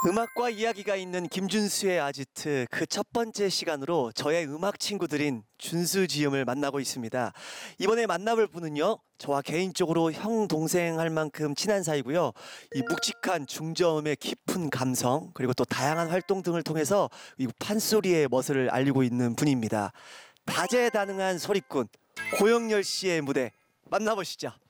음악과 이야기가 있는 김준수의 아지트 그 첫 번째 시간으로 저의 음악 친구들인 준수 지음을 만나고 있습니다. 이번에 만나볼 분은요, 저와 개인적으로 형 동생 할 만큼 친한 사이고요. 이 묵직한 중저음의 깊은 감성 그리고 또 다양한 활동 등을 통해서 이 판소리의 멋을 알리고 있는 분입니다. 다재다능한 소리꾼 고영렬 씨의 무대 만나보시죠.